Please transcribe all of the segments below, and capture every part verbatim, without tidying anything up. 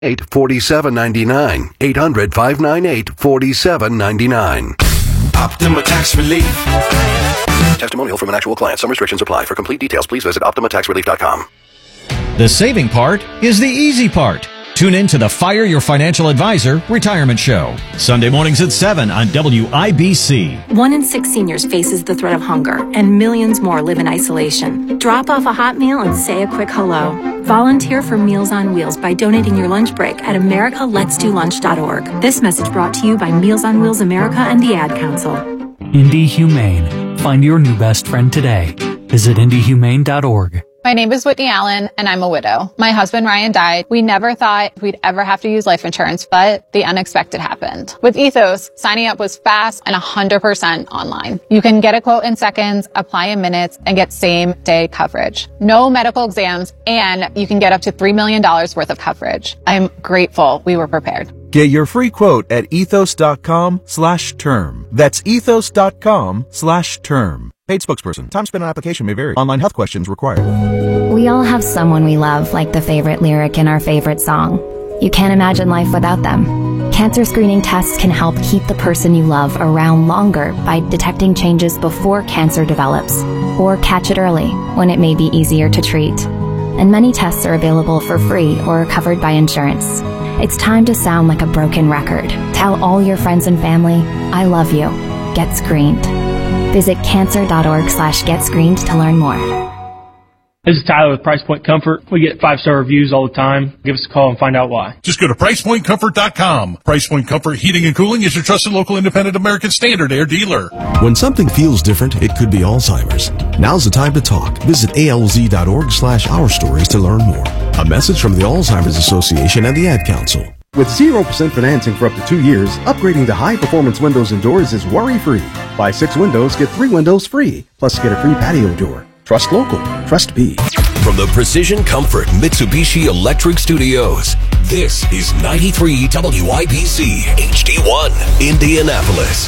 eight four seven nine nine. eight hundred, five nine eight, four seven nine nine. Optima Tax Relief. Testimonial from an actual client. Some restrictions apply. For complete details, please visit optima tax relief dot com. The saving part is the easy part. Tune in to the Fire Your Financial Advisor Retirement Show. Sunday mornings at seven on W I B C. One in six seniors faces the threat of hunger, and millions more live in isolation. Drop off a hot meal and say a quick hello. Volunteer for Meals on Wheels by donating your lunch break at america lets do lunch dot org. This message brought to you by Meals on Wheels America and the Ad Council. Indie Humane. Find your new best friend today. Visit indie humane dot org. My name is Whitney Allen, and I'm a widow. My husband, Ryan, died. We never thought we'd ever have to use life insurance, but the unexpected happened. With Ethos, signing up was fast and one hundred percent online. You can get a quote in seconds, apply in minutes, and get same-day coverage. No medical exams, and you can get up to three million dollars worth of coverage. I'm grateful we were prepared. Get your free quote at ethos.com slash term. That's ethos.com slash term. Paid spokesperson. Time spent on application may vary. Online health questions required. We all have someone we love, like the favorite lyric in our favorite song. You can't imagine life without them. Cancer screening tests can help keep the person you love around longer by detecting changes before cancer develops, or catch it early when it may be easier to treat. And many tests are available for free or covered by insurance. It's time to sound like a broken record. Tell all your friends and family, I love you. Get screened. Visit cancer.org slash get screened to learn more. This is Tyler with Price Point Comfort. We get five-star reviews all the time. Give us a call and find out why. Just go to price point comfort dot com. Price Point Comfort Heating and Cooling is your trusted local independent American Standard Air dealer. When something feels different, it could be Alzheimer's. Now's the time to talk. Visit A L Z dot org slash our stories to learn more. A message from the Alzheimer's Association and the Ad Council. With zero percent financing for up to two years, upgrading to high-performance windows and doors is worry-free. Buy six windows, get three windows free. Plus, get a free patio door. Trust local. Trust B. From the Precision Comfort Mitsubishi Electric Studios, this is ninety-three W I B C H D one, Indianapolis.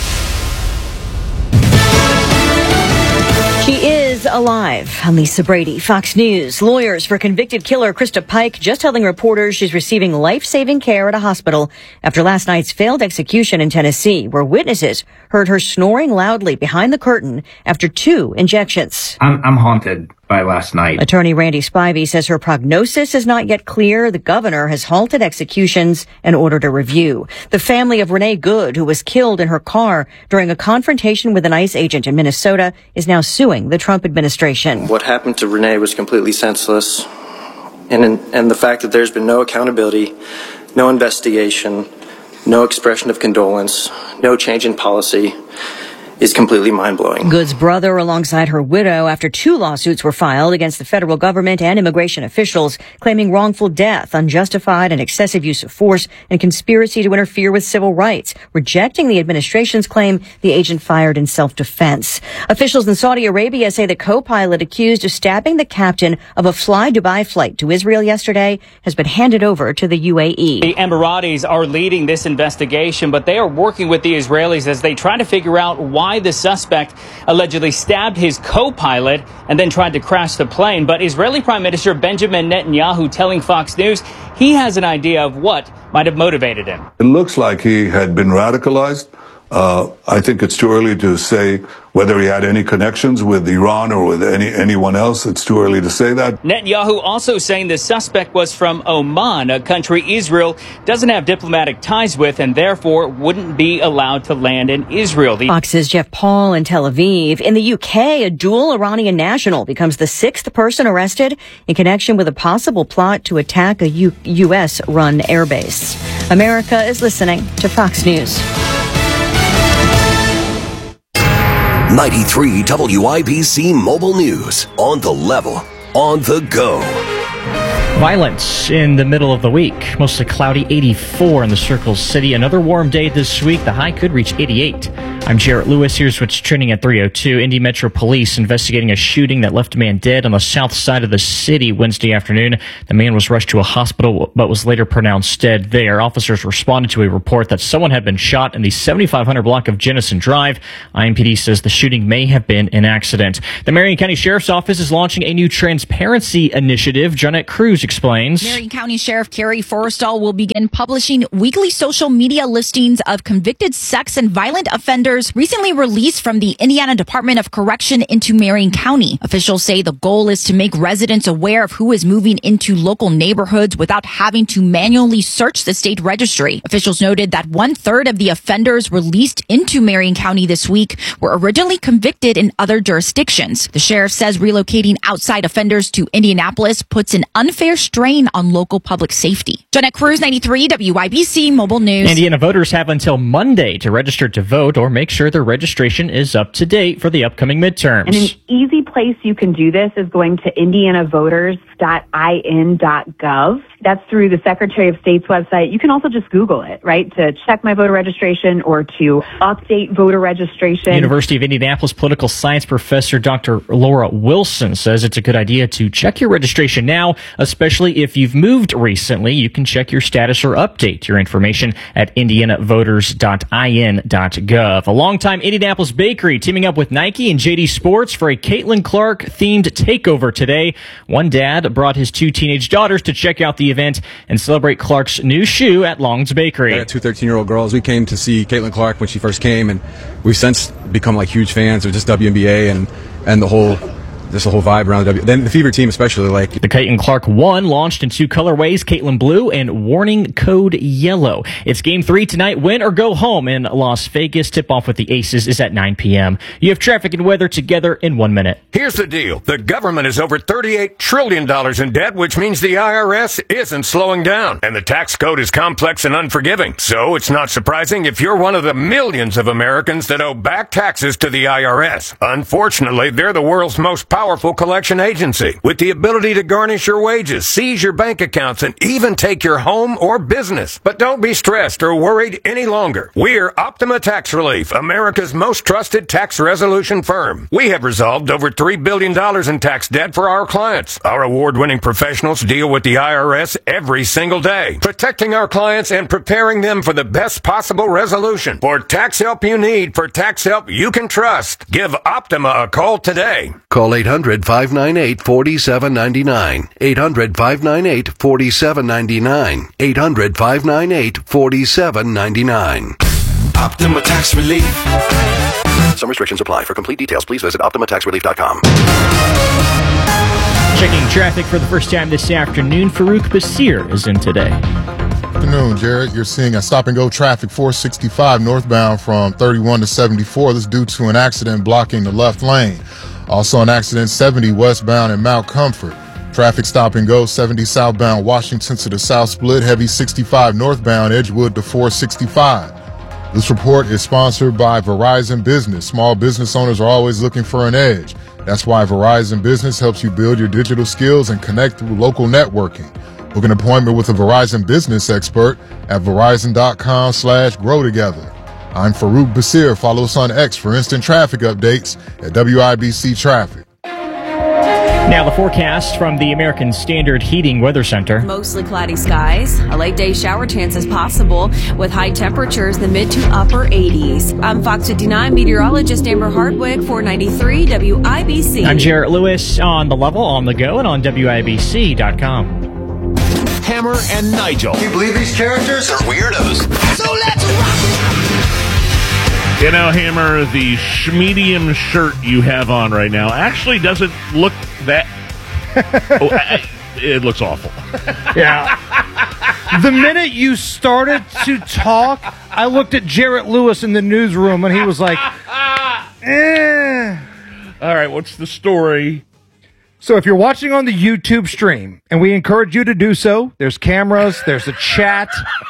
She is alive. I'm Lisa Brady, Fox News. Lawyers for convicted killer Krista Pike just telling reporters she's receiving life-saving care at a hospital after last night's failed execution in Tennessee, where witnesses heard her snoring loudly behind the curtain after two injections. I'm, I'm haunted by last night. Attorney Randy Spivey says her prognosis is not yet clear. The governor has halted executions and ordered a review. The family of Renee Good, who was killed in her car during a confrontation with an ICE agent in Minnesota, is now suing the Trump administration. What happened to Renee was completely senseless. And, in, and the fact that there's been no accountability, no investigation, no expression of condolence, no change in policy is completely mind-blowing. Good's brother alongside her widow after two lawsuits were filed against the federal government and immigration officials claiming wrongful death, unjustified and excessive use of force, and conspiracy to interfere with civil rights, rejecting the administration's claim the agent fired in self-defense. Officials in Saudi Arabia say the co-pilot accused of stabbing the captain of a Fly Dubai flight to Israel yesterday has been handed over to the U A E. The Emiratis are leading this investigation, but they are working with the Israelis as they try to figure out why the suspect allegedly stabbed his co-pilot and then tried to crash the plane. But Israeli Prime Minister Benjamin Netanyahu telling Fox News he has an idea of what might have motivated him. It looks like he had been radicalized. Uh, I think it's too early to say whether he had any connections with Iran or with any anyone else. It's too early to say that. Netanyahu also saying the suspect was from Oman, a country Israel doesn't have diplomatic ties with and therefore wouldn't be allowed to land in Israel. The- Fox's Jeff Paul in Tel Aviv. In the U K, a dual Iranian national becomes the sixth person arrested in connection with a possible plot to attack a U- U.S.-run airbase. America is listening to Fox News. ninety-three W I B C Mobile News. On the level, on the go. Violence in the middle of the week. Mostly cloudy, eighty-four in the Circle City. Another warm day this week. The high could reach eighty-eight. I'm Jarrett Lewis. Here's what's trending at three oh two. Indy Metro Police investigating a shooting that left a man dead on the south side of the city Wednesday afternoon. The man was rushed to a hospital but was later pronounced dead there. Officers responded to a report that someone had been shot in the seventy-five hundred block of Jennison Drive. I M P D says the shooting may have been an accident. The Marion County Sheriff's Office is launching a new transparency initiative. Jeanette Cruz explains. Marion County Sheriff Carrie Forrestal will begin publishing weekly social media listings of convicted sex and violent offenders recently released from the Indiana Department of Correction into Marion County. Officials say the goal is to make residents aware of who is moving into local neighborhoods without having to manually search the state registry. Officials noted that one third of the offenders released into Marion County this week were originally convicted in other jurisdictions. The sheriff says relocating outside offenders to Indianapolis puts an unfair strain on local public safety. Jeanette Cruz, ninety-three W I B C Mobile News. Indiana voters have until Monday to register to vote or make sure their registration is up to date for the upcoming midterms. And an easy place you can do this is going to indiana voters dot I N dot gov. That's through the Secretary of State's website. You can also just Google it, right, to check my voter registration or to update voter registration. University of Indianapolis political science professor Doctor Laura Wilson says it's a good idea to check your registration now, especially if you've moved recently. You can check your status or update your information at indiana voters dot I N dot gov. A longtime Indianapolis bakery teaming up with Nike and J D Sports for a Caitlin Clark themed takeover today. One dad brought his two teenage daughters to check out the event and celebrate Clark's new shoe at Long's Bakery. I got two thirteen-year-old girls. We came to see Caitlin Clark when she first came, and we've since become like huge fans of just W N B A and, and the whole Just the whole vibe around the W. Then the Fever team, especially, like the Caitlin Clark one launched in two colorways: Caitlin Blue and Warning Code Yellow. It's Game Three tonight. Win or go home in Las Vegas. Tip off with the Aces is at nine p.m. You have traffic and weather together in one minute. Here's the deal: the government is over thirty-eight trillion dollars in debt, which means the I R S isn't slowing down, and the tax code is complex and unforgiving. So it's not surprising if you're one of the millions of Americans that owe back taxes to the I R S. Unfortunately, they're the world's most powerful powerful collection agency with the ability to garnish your wages, seize your bank accounts, and even take your home or business. But don't be stressed or worried any longer. We're Optima Tax Relief, America's most trusted tax resolution firm. We have resolved over three billion dollars in tax debt for our clients. Our award-winning professionals deal with the I R S every single day, protecting our clients and preparing them for the best possible resolution. For tax help you need, for tax help you can trust, give Optima a call today. Call eight hundred, five nine eight, four seven nine nine. eight hundred, five nine eight, four seven nine nine. eight hundred, five nine eight, four seven nine nine. Optima Tax Relief. Some restrictions apply. For complete details, please visit optima tax relief dot com. Checking traffic for the first time this afternoon, Farouk Basir is in today. Afternoon, Jared. You're seeing a stop-and-go traffic four sixty-five northbound from thirty-one to seventy-four. This is due to an accident blocking the left lane. Also an accident seventy westbound in Mount Comfort. Traffic stop and go seventy southbound Washington to the South Split. Heavy sixty-five northbound Edgewood to four sixty-five. This report is sponsored by Verizon Business. Small business owners are always looking for an edge. That's why Verizon Business helps you build your digital skills and connect through local networking. Book an appointment with a Verizon Business expert at verizon.com slash grow together. I'm Farouk Basir. Follow us on X for instant traffic updates at W I B C Traffic. Now the forecast from the American Standard Heating Weather Center. Mostly cloudy skies. A late day shower chance is possible with high temperatures in the mid to upper eighties. I'm Fox fifty-nine meteorologist Amber Hardwick for ninety-three W I B C. I'm Jarrett Lewis on the level, on the go, and on W I B C dot com. Hammer and Nigel. Can you believe these characters are weirdos? So let's rock it! You know, Hammer, the medium shirt you have on right now actually doesn't look that... oh, I, it looks awful. Yeah. The minute you started to talk, I looked at Jarrett Lewis in the newsroom, and he was like, eh. All right, what's the story? So if you're watching on the YouTube stream, and we encourage you to do so, there's cameras, there's a chat.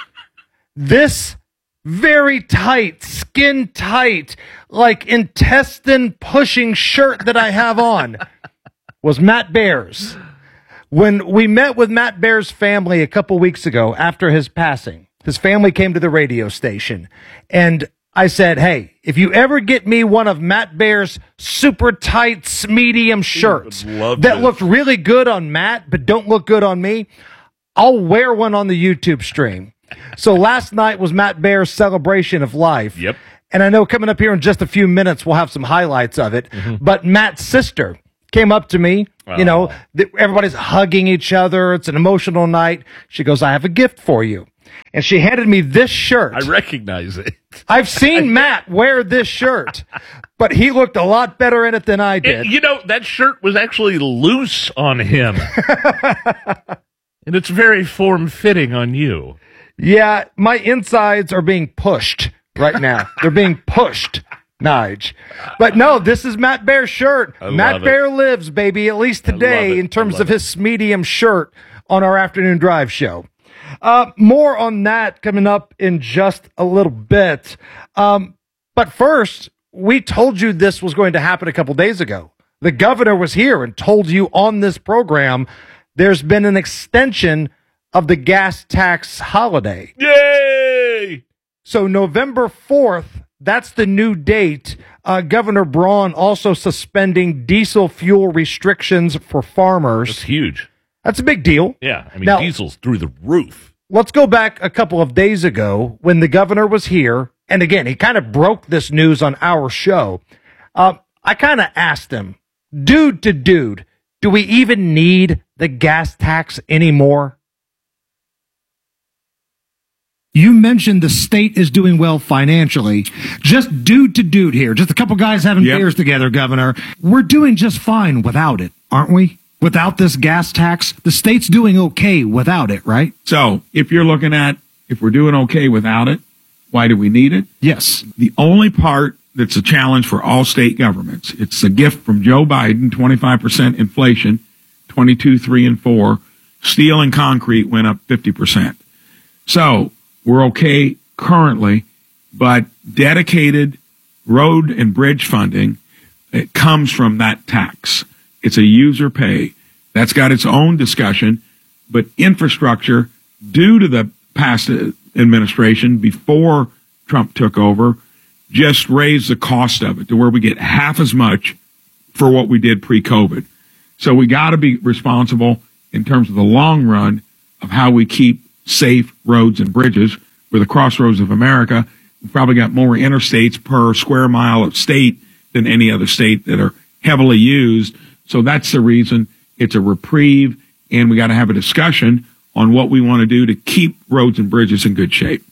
This very tight, skin tight, like intestine pushing shirt that I have on was Matt Bear's. When we met with Matt Bear's family a couple weeks ago after his passing, his family came to the radio station, and I said, hey, if you ever get me one of Matt Bear's super tight medium shirts that this. looked really good on Matt but don't look good on me, I'll wear one on the YouTube stream. So last night was Matt Bear's celebration of life. Yep. And I know coming up here in just a few minutes, we'll have some highlights of it. Mm-hmm. But Matt's sister came up to me. Oh. You know, th- everybody's hugging each other. It's an emotional night. She goes, I have a gift for you. And she handed me this shirt. I recognize it. I've seen Matt wear this shirt, but he looked a lot better in it than I did. It, you know, that shirt was actually loose on him. And it's very form-fitting on you. Yeah, my insides are being pushed right now. They're being pushed, Nige. But no, this is Matt Bear's shirt. I Matt love Bear it. lives, baby, at least I love today it. in terms I love of his medium shirt on our afternoon drive show. Uh, more on that coming up in just a little bit. Um, but first, we told you this was going to happen a couple days ago. The governor was here and told you on this program there's been an extension of the gas tax holiday. Yay! So November fourth, that's the new date. Uh, Governor Braun also suspending diesel fuel restrictions for farmers. That's huge. That's a big deal. Yeah, I mean, Now, diesel's through the roof. Let's go back a couple of days ago when the governor was here. And again, he kind of broke this news on our show. Uh, I kind of asked him, dude to dude, do we even need the gas tax anymore? You mentioned the state is doing well financially. Just dude to dude here. Just a couple guys having Yep. beers together, Governor. We're doing just fine without it, aren't we? Without this gas tax, the state's doing okay without it, right? So if you're looking at if we're doing okay without it, why do we need it? Yes. The only part that's a challenge for all state governments, it's a gift from Joe Biden, twenty-five percent inflation, twenty-two, three, and four. Steel and concrete went up fifty percent. So we're okay currently, but dedicated road and bridge funding, it comes from that tax. It's a user pay. That's got its own discussion, but infrastructure, due to the past administration before Trump took over, just raised the cost of it to where we get half as much for what we did pre-COVID. So we got to be responsible in terms of the long run of how we keep safe roads and bridges. We're the crossroads of America. We've probably got more interstates per square mile of state than any other state that are heavily used. So that's the reason it's a reprieve, and we got to have a discussion on what we want to do to keep roads and bridges in good shape.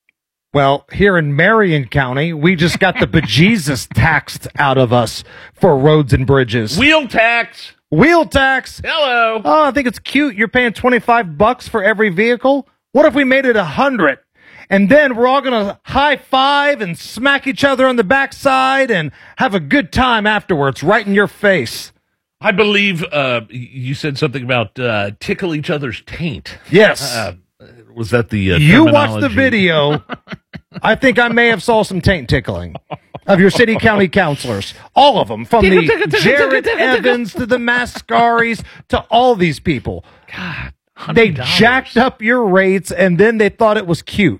Well, here in Marion County, we just got the bejesus taxed out of us for roads and bridges. Wheel tax. Wheel tax. Hello. Oh, I think it's cute. You're paying twenty-five bucks for every vehicle. What if we made it a hundred? And then we're all going to high five and smack each other on the backside and have a good time afterwards, right in your face. I believe uh, you said something about uh, tickle each other's taint. Yes. Uh, was that the uh, You watched the video. I think I may have saw some taint tickling of your city county councilors. All of them, from Tickle, the tickle, tickle, Jared tickle, tickle, Evans to the Mascaris to all these people. God, they jacked up your rates, and then they thought it was cute.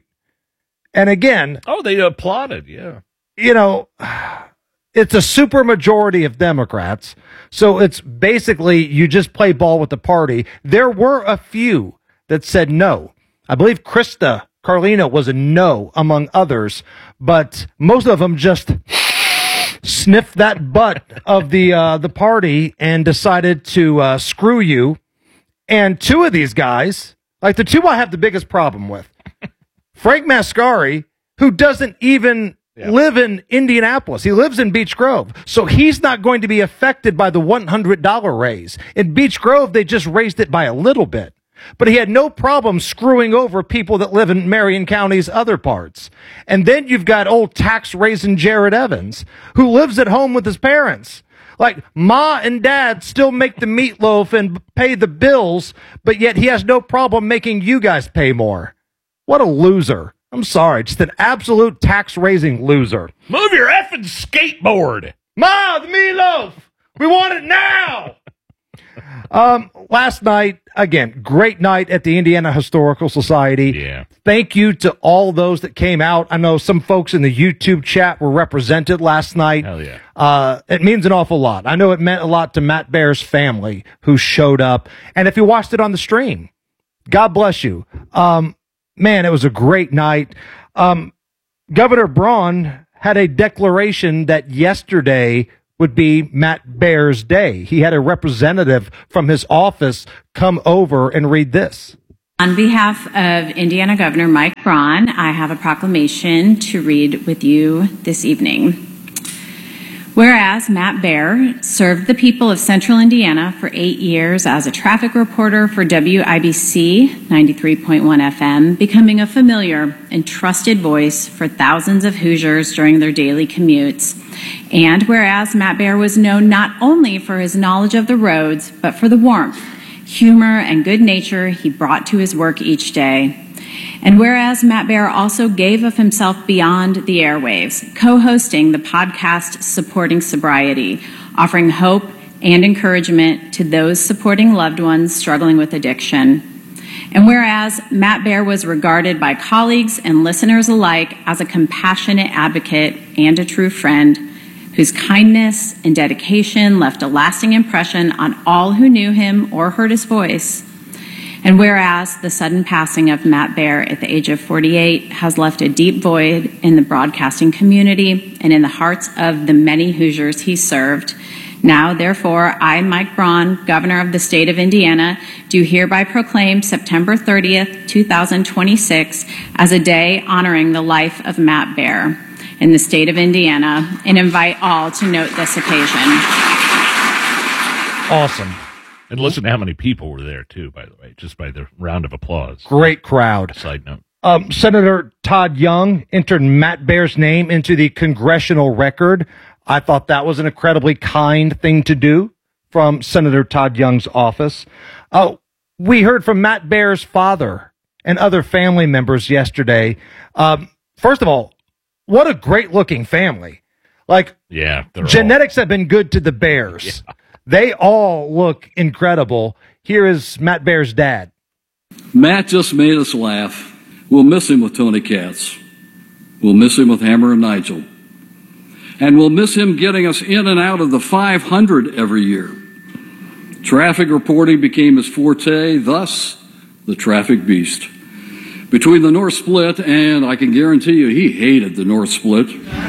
And again, oh, they applauded, yeah. You know, it's a super majority of Democrats, so it's basically you just play ball with the party. There were a few that said no. I believe Krista Carlino was a no, among others, but most of them just sniffed that butt of the uh, the party and decided to uh, screw you. And two of these guys, like the two I have the biggest problem with, Frank Mascari, who doesn't even yeah. live in Indianapolis. He lives in Beech Grove. So he's not going to be affected by the one hundred dollars raise. In Beech Grove, they just raised it by a little bit. But he had no problem screwing over people that live in Marion County's other parts. And then you've got old tax-raising Jared Evans, who lives at home with his parents. Like, Ma and Dad still make the meatloaf and pay the bills, but yet he has no problem making you guys pay more. What a loser. I'm sorry, just an absolute tax-raising loser. Move your effing skateboard. Ma, the meatloaf! We want it now! um, last night, again, great night at the Indiana Historical Society. Yeah. Thank you to all those that came out. I know some folks in the YouTube chat were represented last night. Hell yeah. Uh, it means an awful lot. I know it meant a lot to Matt Baer's family who showed up. And if you watched it on the stream, God bless you. Um, man, it was a great night. Um, Governor Braun had a declaration that yesterday would be Matt Baer's day. He had a representative from his office come over and read this. On behalf of Indiana Governor Mike Braun, I have a proclamation to read with you this evening. Whereas Matt Baer served the people of Central Indiana for eight years as a traffic reporter for W I B C ninety-three point one F M, becoming a familiar and trusted voice for thousands of Hoosiers during their daily commutes. And whereas Matt Baer was known not only for his knowledge of the roads, but for the warmth, humor, and good nature he brought to his work each day. And whereas Matt Baer also gave of himself beyond the airwaves, co-hosting the podcast Supporting Sobriety, offering hope and encouragement to those supporting loved ones struggling with addiction. And whereas Matt Baer was regarded by colleagues and listeners alike as a compassionate advocate and a true friend, whose kindness and dedication left a lasting impression on all who knew him or heard his voice. And whereas the sudden passing of Matt Baer at the age of forty-eight has left a deep void in the broadcasting community and in the hearts of the many Hoosiers he served, now, therefore, I, Mike Braun, Governor of the state of Indiana, do hereby proclaim September thirtieth, two thousand twenty-six as a day honoring the life of Matt Baer in the state of Indiana, and invite all to note this occasion. Awesome. And listen to how many people were there, too, by the way, just by the round of applause. Great crowd. Side note. Um, Senator Todd Young entered Matt Baer's name into the congressional record. I thought that was an incredibly kind thing to do from Senator Todd Young's office. Uh, we heard from Matt Baer's father and other family members yesterday. Um, first of all, what a great-looking family. Like, yeah, genetics all... have been good to the Bears. Yeah. They all look incredible. Here is Matt Baer's dad. Matt just made us laugh. We'll miss him with Tony Katz. We'll miss him with Hammer and Nigel. And we'll miss him getting us in and out of the five hundred every year. Traffic reporting became his forte, thus the traffic beast. Between the North Split, and I can guarantee you he hated the North Split,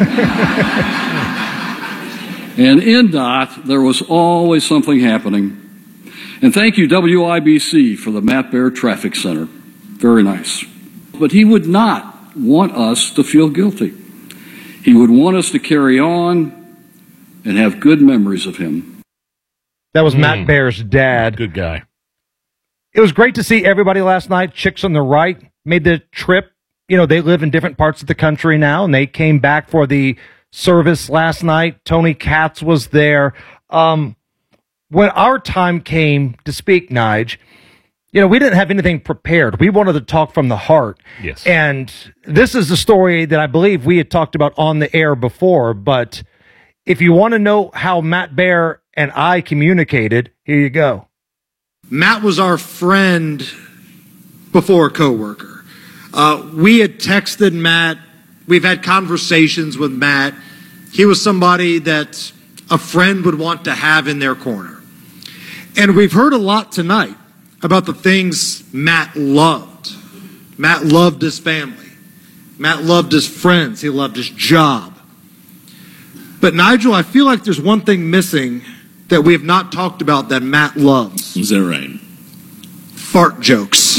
and in D O T, there was always something happening. And thank you, W I B C, for the Matt Baer Traffic Center. Very nice. But he would not want us to feel guilty. He would want us to carry on and have good memories of him. That was mm. Matt Baer's dad. Good guy. It was great to see everybody last night. Chicks on the Right made the trip. You know, they live in different parts of the country now, and they came back for the service last night. Tony Katz was there. Um, when our time came to speak, Nige, you know, we didn't have anything prepared. We wanted to talk from the heart. Yes. And this is the story that I believe we had talked about on the air before. But if you want to know how Matt Baer and I communicated, here you go. Matt was our friend before a coworker. Uh, we had texted Matt. We've had conversations with Matt. He was somebody that a friend would want to have in their corner. And we've heard a lot tonight about the things Matt loved. Matt loved his family. Matt loved his friends. He loved his job. But Nigel, I feel like there's one thing missing that we have not talked about that Matt loves. Is that right? Fart jokes.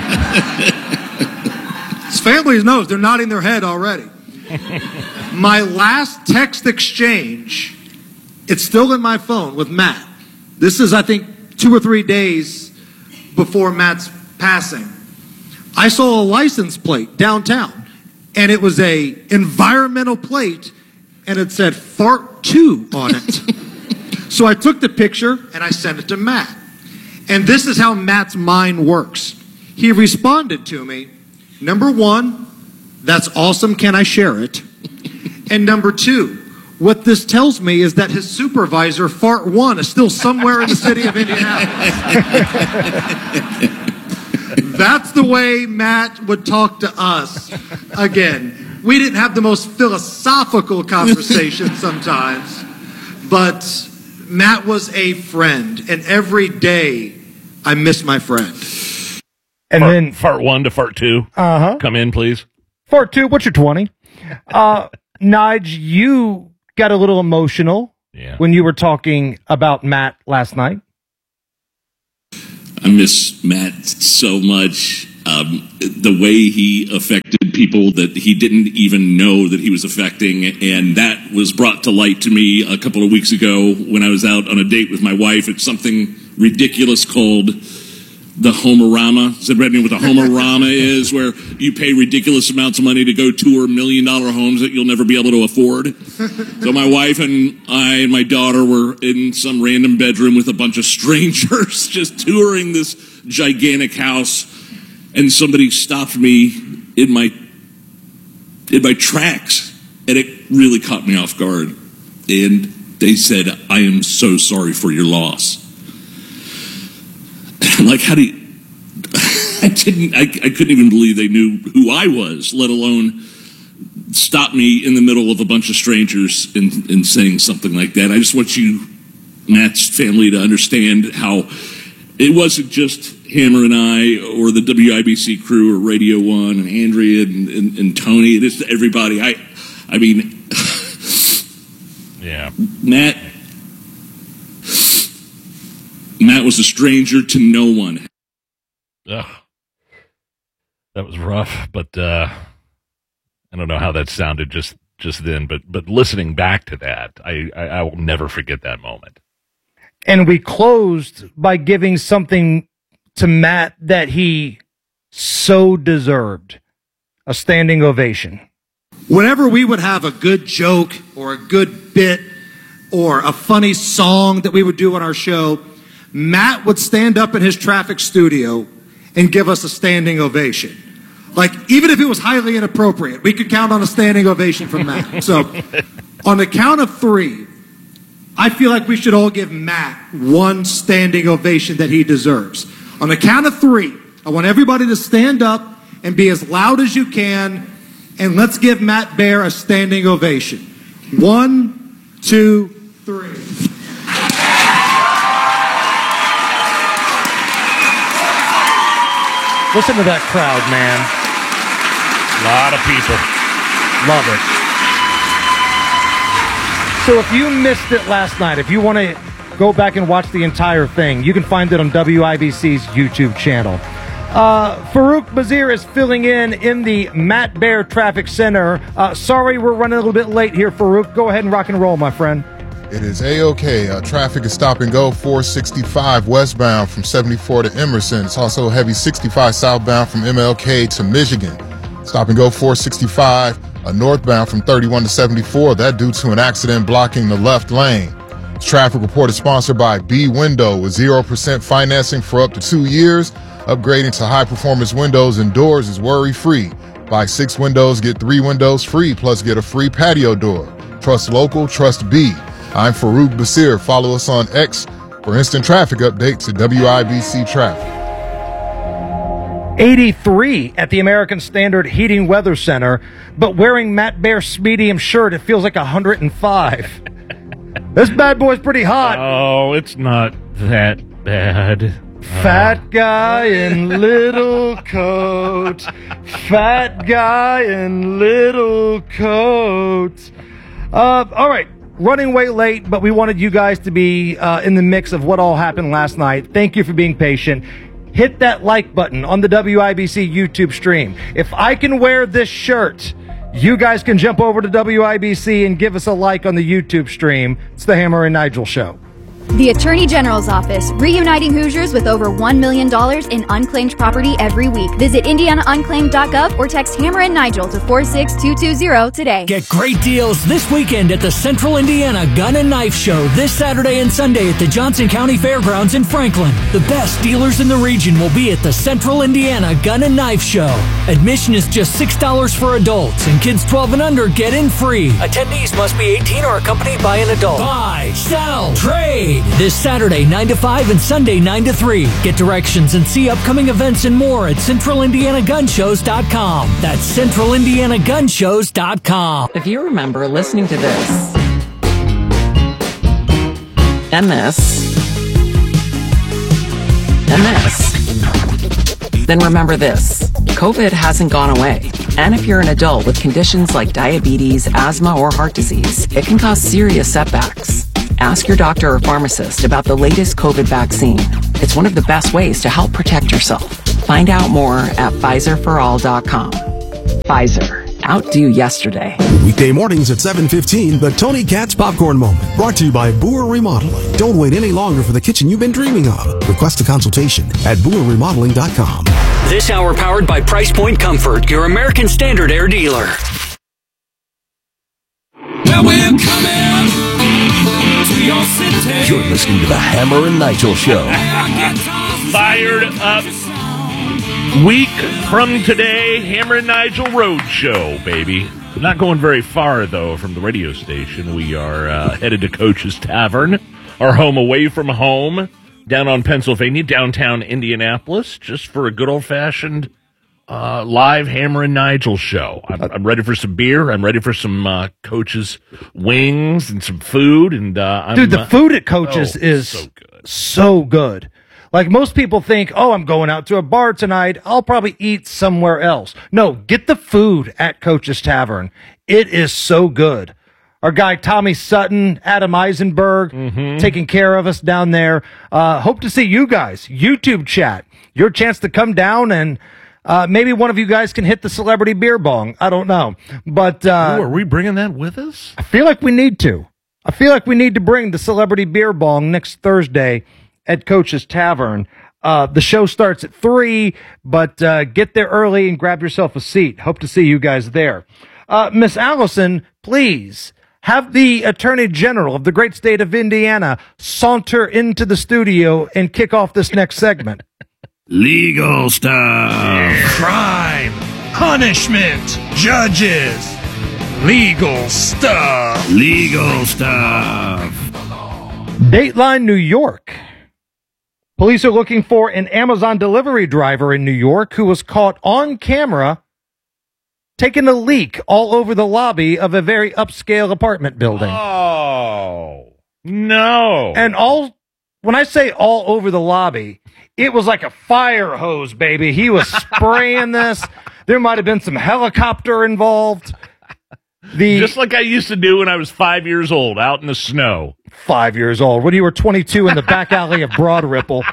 His family knows. They're nodding their head already. My last text exchange, it's still in my phone with Matt. This is, I think, two or three days before Matt's passing. I saw a license plate downtown, and it was a environmental plate, and it said Fart two on it. So I took the picture, and I sent it to Matt. And this is how Matt's mind works. He responded to me, number one, that's awesome, can I share it? And number two, What this tells me is that his supervisor, Fart One, is still somewhere in the city of Indianapolis. That's the way Matt would talk to us. Again, we didn't have the most philosophical conversation sometimes, but Matt was a friend, and every day I miss my friend. And fart, then fart one to fart two. Uh huh. Come in, please. Fart two. What's your twenty? Uh, Nige, you got a little emotional yeah. when you were talking about Matt last night. I miss Matt so much. Um, the way he affected people that he didn't even know that he was affecting, and that was brought to light to me a couple of weeks ago when I was out on a date with my wife. It's something ridiculous called the Homerama. Does everybody know what the Homerama is? Where you pay ridiculous amounts of money to go tour million dollar homes that you'll never be able to afford. So my wife and I and my daughter were in some random bedroom with a bunch of strangers just touring this gigantic house, and somebody stopped me in my in my tracks, and it really caught me off guard. And they said, "I am so sorry for your loss." Like, how do you, I didn't, I, I couldn't even believe they knew who I was, let alone stop me in the middle of a bunch of strangers and, and saying something like that. I just want you, Matt's family, to understand how it wasn't just Hammer and I or the W I B C crew or Radio One and Andrea and, and, and Tony. It is everybody. I, I mean, yeah, Matt. Matt was a stranger to no one. Ugh. That was rough, but uh, I don't know how that sounded just, just then. But but listening back to that, I, I, I will never forget that moment. And we closed by giving something to Matt that he so deserved, a standing ovation. Whenever we would have a good joke or a good bit or a funny song that we would do on our show, Matt would stand up in his traffic studio and give us a standing ovation. Like, even if it was highly inappropriate, we could count on a standing ovation from Matt. So, on the count of three, I feel like we should all give Matt one standing ovation that he deserves. On the count of three, I want everybody to stand up and be as loud as you can, and let's give Matt Baer a standing ovation. One, two, three. Listen to that crowd, man. A lot of people. Love it. So if you missed it last night, if you want to go back and watch the entire thing, you can find it on W I B C's YouTube channel. Uh, Farouk Bazir is filling in in the Matt Baer Traffic Center. Uh, sorry we're running a little bit late here, Farouk. Go ahead and rock and roll, my friend. It is A-OK. Uh, traffic is stop and go four sixty-five westbound from seventy-four to Emerson. It's also heavy sixty-five southbound from M L K to Michigan. Stop and go four sixty-five uh, northbound from thirty-one to seventy-four. That due to an accident blocking the left lane. This traffic report is sponsored by B Window with zero percent financing for up to two years. Upgrading to high-performance windows and doors is worry-free. Buy six windows, get three windows free, plus get a free patio door. Trust local, trust B. I'm Farouk Basir. Follow us on X for instant traffic updates at W I B C Traffic. eighty-three at the American Standard Heating Weather Center, but wearing Matt Baer's medium shirt, it feels like one hundred five. This bad boy's pretty hot. Oh, it's not that bad. Fat guy in little coat. Fat guy in little coat. Uh, all right. Running way late, but we wanted you guys to be uh, in the mix of what all happened last night. Thank you for being patient. Hit that like button on the W I B C YouTube stream. If I can wear this shirt, you guys can jump over to W I B C and give us a like on the YouTube stream. It's the Hammer and Nigel Show. The Attorney General's Office, reuniting Hoosiers with over one million dollars in unclaimed property every week. Visit indiana unclaimed dot gov or text Hammer and Nigel to four six two two zero today. Get great deals this weekend at the Central Indiana Gun and Knife Show this Saturday and Sunday at the Johnson County Fairgrounds in Franklin. The best dealers in the region will be at the Central Indiana Gun and Knife Show. Admission is just six dollars for adults, and kids twelve and under get in free. Attendees must be eighteen or accompanied by an adult. Buy, sell, trade. This Saturday, nine to five and Sunday, nine to three. Get directions and see upcoming events and more at central indiana gun shows dot com. That's central indiana gun shows dot com. If you remember listening to this and this and this, then remember this. COVID hasn't gone away. And if you're an adult with conditions like diabetes, asthma, or heart disease, it can cause serious setbacks. Ask your doctor or pharmacist about the latest COVID vaccine. It's one of the best ways to help protect yourself. Find out more at Pfizer for all dot com. Pfizer. Outdo yesterday. Weekday mornings at seven fifteen, the Tony Katz Popcorn Moment. Brought to you by Boer Remodeling. Don't wait any longer for the kitchen you've been dreaming of. Request a consultation at boer remodeling dot com. This hour powered by Price Point Comfort, your American Standard Air dealer. Well, we're coming to your city. You're listening to the Hammer and Nigel Show. Fired up. Week from today, Hammer and Nigel Road Show, baby. Not going very far, though, from the radio station. We are uh, headed to Coach's Tavern, our home away from home, down on Pennsylvania, downtown Indianapolis, just for a good old-fashioned uh, live Hammer and Nigel show. I'm, I'm ready for some beer. I'm ready for some uh, Coach's wings and some food. And uh, I'm, Dude, the uh, food at Coach's oh, is so good. so good. Like, most people think, oh, I'm going out to a bar tonight. I'll probably eat somewhere else. No, get the food at Coach's Tavern. It is so good. Our guy, Tommy Sutton, Adam Eisenberg, Mm-hmm. taking care of us down there. Uh, hope to see you guys. YouTube chat. Your chance to come down and uh, maybe one of you guys can hit the celebrity beer bong. I don't know. But uh, Ooh, are we bringing that with us? I feel like we need to. I feel like we need to bring the celebrity beer bong next Thursday at Coach's Tavern. Uh, the show starts at three, but uh, get there early and grab yourself a seat. Hope to see you guys there. Uh, Miss Allison, please have the Attorney General of the great state of Indiana saunter into the studio and kick off this next segment. Legal stuff. Crime. Punishment. Judges. Legal stuff. Legal stuff. Dateline New York. Police are looking for an Amazon delivery driver in New York who was caught on camera taking a leak all over the lobby of a very upscale apartment building. Oh, no. And all, when I say all over the lobby, it was like a fire hose, baby. He was spraying this. There might have been some helicopter involved. The, Just like I used to do when I was five years old, out in the snow. Five years old. When you were twenty-two in the back alley of Broad Ripple.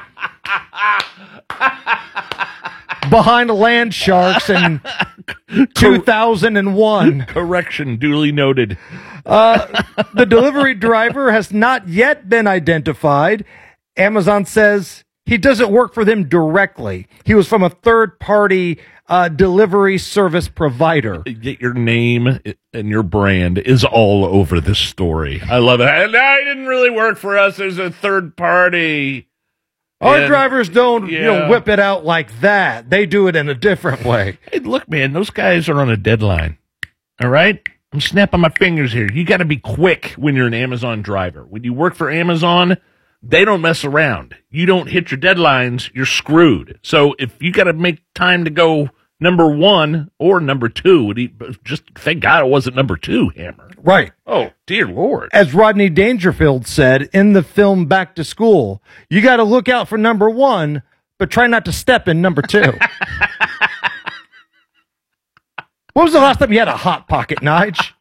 Behind the Land Sharks in two thousand one. Correction, duly noted. Uh, the delivery driver has not yet been identified. Amazon says he doesn't work for them directly. He was from a third-party uh, delivery service provider. Get your name and your brand is all over this story. I love it. And I didn't really work for us as a third party. Our And, drivers don't yeah. you know, whip it out like that. They do it in a different way. Hey, look, man, those guys are on a deadline. All right? I'm snapping my fingers here. You got to be quick when you're an Amazon driver. When you work for Amazon, they don't mess around. You don't hit your deadlines, you're screwed. So if you got to make time to go number one or number two, just thank God it wasn't number two, Hammer. Right. Oh, dear Lord. As Rodney Dangerfield said in the film Back to School, you got to look out for number one, but try not to step in number two. When was the last time you had a Hot Pocket, Nige?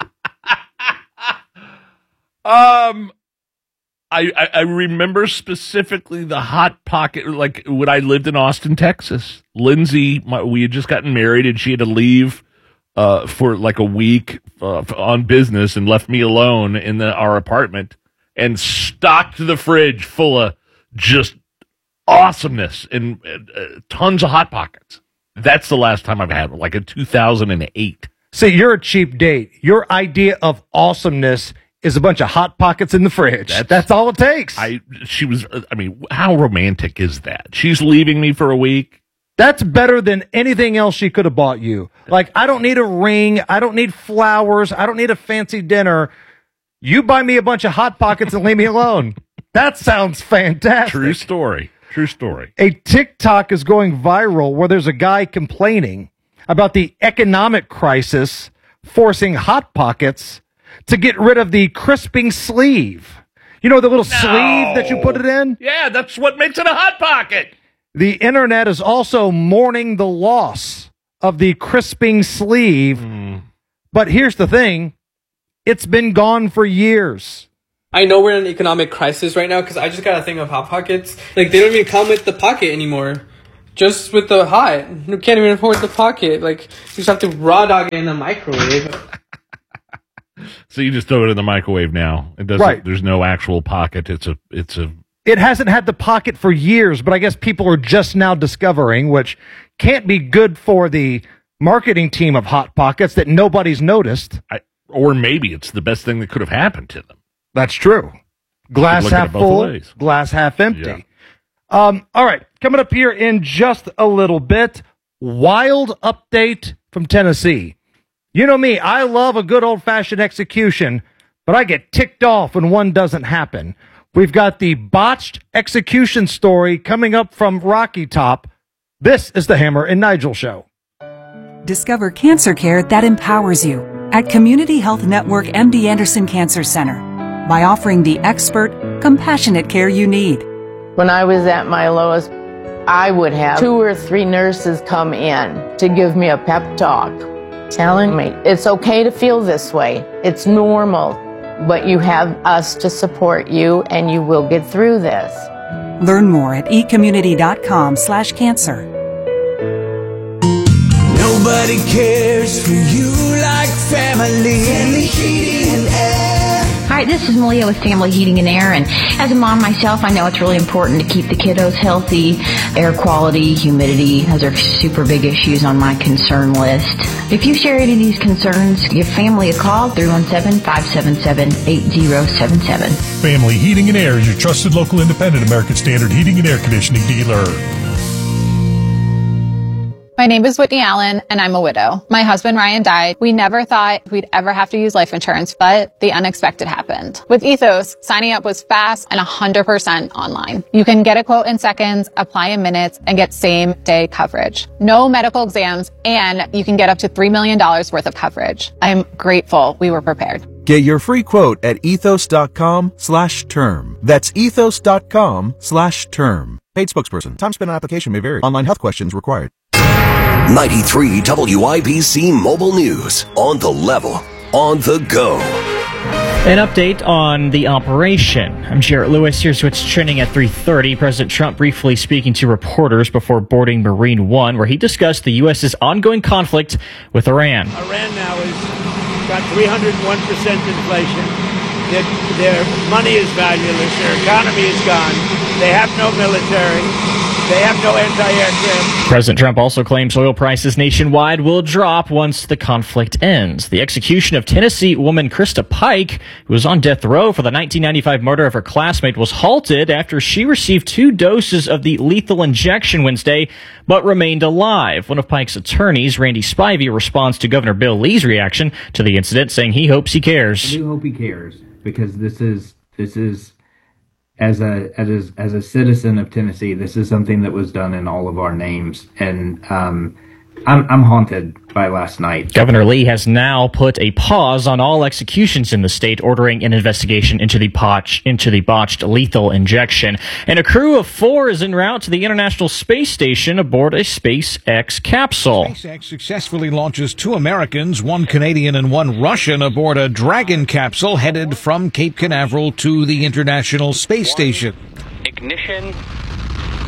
Um, I, I I remember specifically the Hot Pocket, like when I lived in Austin, Texas. Lindsay, my, we had just gotten married, and she had to leave uh, for like a week uh, on business and left me alone in the, our apartment. and stocked the fridge full of just awesomeness and uh, tons of Hot Pockets. That's the last time I've had one, like in two thousand eight. See, you're a cheap date. Your idea of awesomeness is a bunch of Hot Pockets in the fridge. That's, That's all it takes. I she was. I mean, how romantic is that? She's leaving me for a week. That's better than anything else she could have bought you. Like, I don't need a ring. I don't need flowers. I don't need a fancy dinner. You buy me a bunch of Hot Pockets and leave me alone. That sounds fantastic. True story. True story. A TikTok is going viral where there's a guy complaining about the economic crisis forcing Hot Pockets to get rid of the crisping sleeve. You know, the little No. sleeve that you put it in? Yeah, that's what makes it a Hot Pocket. The internet is also mourning the loss of the crisping sleeve. Mm. But here's the thing. It's been gone for years. I know we're in an economic crisis right now because I just got a thing of Hot Pockets. Like, they don't even come with the pocket anymore. Just with the hot. You can't even afford the pocket. Like, you just have to raw dog it in the microwave. So you just throw it in the microwave now. It doesn't. Right. There's no actual pocket. It's a. It's a. It hasn't had the pocket for years, but I guess people are just now discovering, which can't be good for the marketing team of Hot Pockets that nobody's noticed. I, or maybe it's the best thing that could have happened to them. That's true. Glass Look at half it both full, ways. glass half empty. Yeah. Um, all right, coming up here in just a little bit, wild update from Tennessee. You know me, I love a good old-fashioned execution, but I get ticked off when one doesn't happen. We've got the botched execution story coming up from Rocky Top. This is the Hammer and Nigel Show. Discover cancer care that empowers you at Community Health Network M D Anderson Cancer Center by offering the expert, compassionate care you need. When I was at my lowest, I would have two or three nurses come in to give me a pep talk, telling me it's okay to feel this way. It's normal, but you have us to support you and you will get through this. Learn more at ecommunity.com slash cancer. Nobody cares for you like family. Family Heating and Air. Hi, this is Malia with Family Heating and Air, and as a mom myself, I know it's really important to keep the kiddos healthy. Air quality, humidity, those are super big issues on my concern list. If you share any of these concerns, give family a call, three one seven, five seven seven, eight zero seven seven. Family Heating and Air is your trusted local independent American Standard heating and air conditioning dealer. My name is Whitney Allen, and I'm a widow. My husband, Ryan, died. We never thought we'd ever have to use life insurance, but the unexpected happened. With Ethos, signing up was fast and one hundred percent online. You can get a quote in seconds, apply in minutes, and get same-day coverage. No medical exams, and you can get up to three million dollars worth of coverage. I'm grateful we were prepared. Get your free quote at ethos.com slash term. That's ethos.com slash term. Paid spokesperson. Time spent on application may vary. Online health questions required. ninety-three W I B C Mobile News. On the level. On the go. An update on the operation. I'm Jarrett Lewis. Here's what's trending at three thirty. President Trump briefly speaking to reporters before boarding Marine One, where he discussed the U S's ongoing conflict with Iran. Iran now has got three hundred one percent inflation. Their, their money is valueless. Their economy is gone. They have no military. They have no anti-aircraft. President Trump also claims oil prices nationwide will drop once the conflict ends. The execution of Tennessee woman Krista Pike, who was on death row for the nineteen ninety-five murder of her classmate, was halted after she received two doses of the lethal injection Wednesday, but remained alive. One of Pike's attorneys, Randy Spivey, responds to Governor Bill Lee's reaction to the incident, saying he hopes he cares. I do hope he cares, because this is this is as a as as a citizen of Tennessee, this is something that was done in all of our names, and um, I'm I'm haunted by last night. Governor Lee has now put a pause on all executions in the state, ordering an investigation into the botch, into the botched lethal injection. And a crew of four is en route to the International Space Station aboard a SpaceX capsule. SpaceX successfully launches two Americans, one Canadian and one Russian, aboard a Dragon capsule headed from Cape Canaveral to the International Space Station. Ignition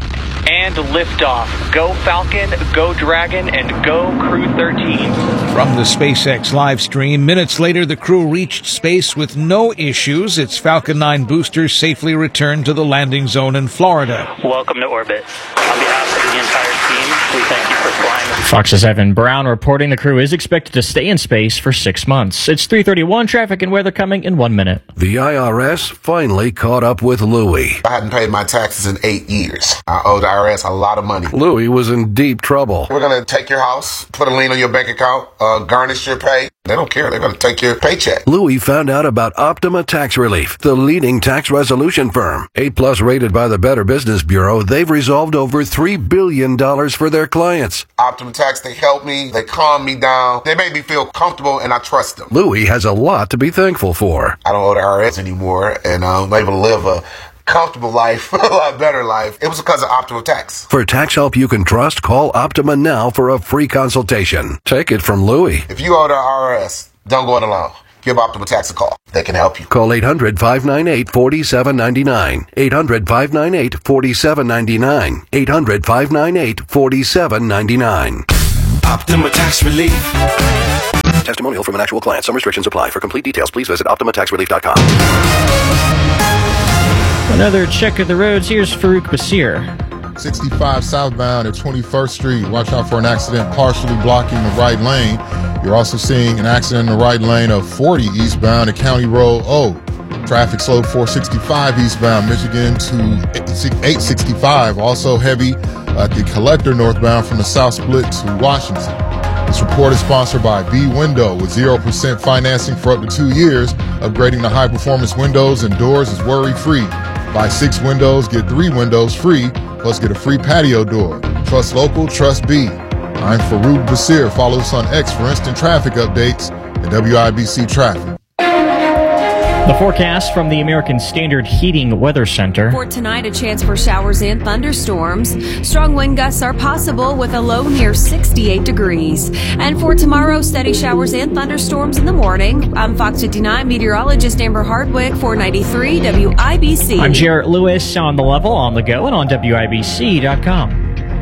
And liftoff. Go Falcon, go Dragon, and go Crew thirteen. From the SpaceX live stream, minutes later, the crew reached space with no issues. Its Falcon nine boosters safely returned to the landing zone in Florida. Welcome to orbit. On behalf of the entire team, we thank you for flying. Fox's Evan Brown reporting the crew is expected to stay in space for six months. It's three thirty-one, traffic and weather coming in one minute. The I R S finally caught up with Louie. I hadn't paid my taxes in eight years. I owe the I R S a lot of money. Louie was in deep trouble. We're going to take your house, put a lien on your bank account, uh, garnish your pay. They don't care. They're going to take your paycheck. Louie found out about Optima Tax Relief, the leading tax resolution firm. A-plus rated by the Better Business Bureau, they've resolved over three billion dollars for their clients. Optima Tax, they help me. They calm me down. They make me feel comfortable, and I trust them. Louie has a lot to be thankful for. I don't owe the I R S anymore, and I'm able to live a comfortable life, a lot better life. It was because of Optima Tax. For tax help you can trust, call Optima now for a free consultation. Take it from Louie. If you owe the I R S, don't go it alone. Give Optima Tax a call. They can help you. Call eight hundred, five nine eight, four seven nine nine. eight hundred, five nine eight, four seven nine nine. eight hundred, five nine eight, four seven nine nine. Optima Tax Relief. Testimonial from an actual client. Some restrictions apply. For complete details, please visit optima tax relief dot com. Another check of the roads. Here's Farouk Basir. sixty-five southbound at twenty-first Street. Watch out for an accident partially blocking the right lane. You're also seeing an accident in the right lane of forty eastbound at County Road O. Traffic slowed four sixty-five eastbound Michigan to eight sixty-five. Also heavy at the Collector northbound from the South Split to Washington. This report is sponsored by B Window with zero percent financing for up to two years. Upgrading to high-performance windows and doors is worry-free. Buy six windows, get three windows free, plus get a free patio door. Trust local, trust B. I'm Farouk Basir. Follow us on X for instant traffic updates at W I B C Traffic. The forecast from the American Standard Heating Weather Center. For tonight, a chance for showers and thunderstorms. Strong wind gusts are possible with a low near sixty-eight degrees. And for tomorrow, steady showers and thunderstorms in the morning. I'm Fox fifty-nine meteorologist Amber Hardwick for ninety-three W I B C. I'm Jarrett Lewis on the level, on the go, and on W I B C dot com.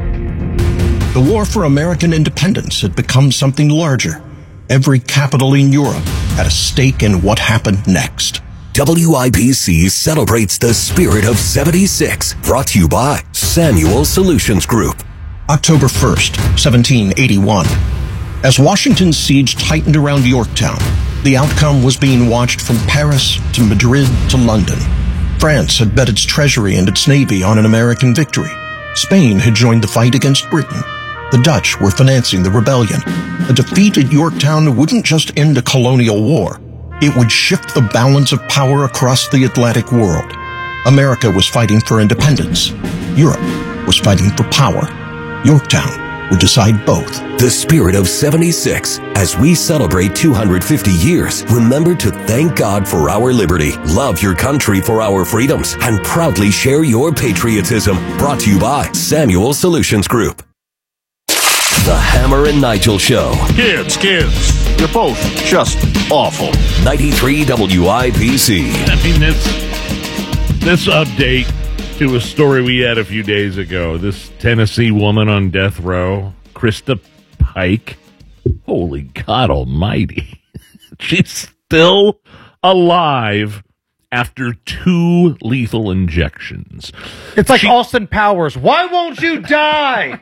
The war for American independence had become something larger. Every capital in Europe had a stake in what happened next. W I B C celebrates the spirit of seventy-six, brought to you by Samuel Solutions Group. October first, seventeen eighty-one. As Washington's siege tightened around Yorktown, the outcome was being watched from Paris to Madrid to London. France had bet its treasury and its navy on an American victory. Spain had joined the fight against Britain. The Dutch were financing the rebellion. A defeat at Yorktown wouldn't just end a colonial war. It would shift the balance of power across the Atlantic world. America was fighting for independence. Europe was fighting for power. Yorktown would decide both. The spirit of seventy-six. As we celebrate two hundred fifty years, remember to thank God for our liberty, love your country for our freedoms, and proudly share your patriotism. Brought to you by Samuel Solutions Group. The Hammer and Nigel Show. Kids, kids, you're both just awful. ninety-three W I B C. I mean, this, this update to a story we had a few days ago. This Tennessee woman on death row, Krista Pike. Holy God almighty. She's still alive after two lethal injections. It's like she, Austin Powers. Why won't you die?